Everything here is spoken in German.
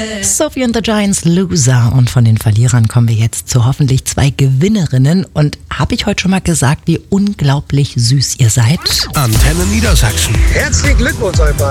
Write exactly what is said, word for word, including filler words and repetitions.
Sophie and the Giants, Loser. Und von den Verlierern kommen wir jetzt zu hoffentlich zwei Gewinnerinnen. Und habe ich heute schon mal gesagt, wie unglaublich süß ihr seid? Antenne Niedersachsen. Herzlichen Glückwunsch euch beiden.